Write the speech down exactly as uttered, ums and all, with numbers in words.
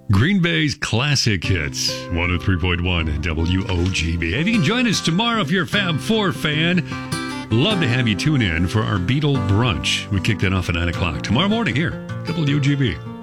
Green Bay's classic hits, one oh three point one W O G B. Hey, if you can join us tomorrow if you're a Fab Four fan, love to have you tune in for our Beatle brunch. We kick that off at nine o'clock tomorrow morning here, W O G B.